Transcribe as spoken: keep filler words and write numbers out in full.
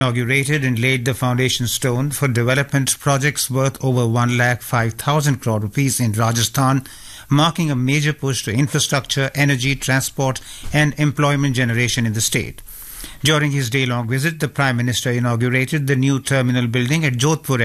Inaugurated and laid the foundation stone for development projects worth over one lakh five thousand crore rupees in Rajasthan, marking a major push to infrastructure, energy, transport and employment generation in the state. During his day-long visit, the Prime Minister inaugurated the new terminal building at Jodhpur